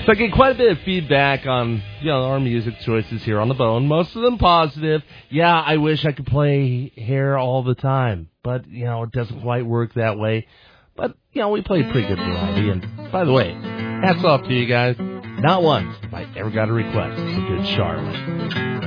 So I get quite a bit of feedback on, our music choices here on The Bone. Most of them positive. Yeah, I wish I could play Hair all the time, but, it doesn't quite work that way. But, we play pretty good variety. And, by the way, hats off to you guys. Not once have I ever got a request for Good Charlotte.